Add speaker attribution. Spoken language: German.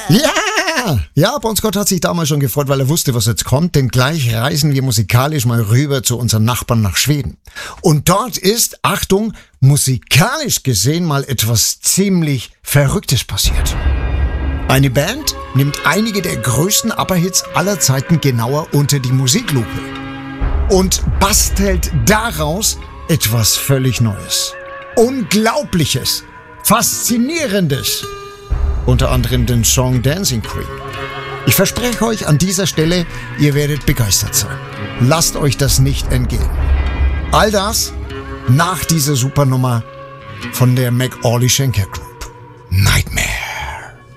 Speaker 1: Ja, Bon Scott hat sich damals schon gefreut, weil er wusste, was jetzt kommt, denn gleich reisen wir musikalisch mal rüber zu unseren Nachbarn nach Schweden. Und dort ist, Achtung, musikalisch gesehen mal etwas ziemlich Verrücktes passiert. Eine Band nimmt einige der größten ABBA-Hits aller Zeiten genauer unter die Musiklupe und bastelt daraus etwas völlig Neues, Unglaubliches, Faszinierendes. Unter anderem den Song Dancing Queen. Ich verspreche euch an dieser Stelle, ihr werdet begeistert sein. Lasst euch das nicht entgehen. All das nach dieser Supernummer von der McAuley Schenker Group. Night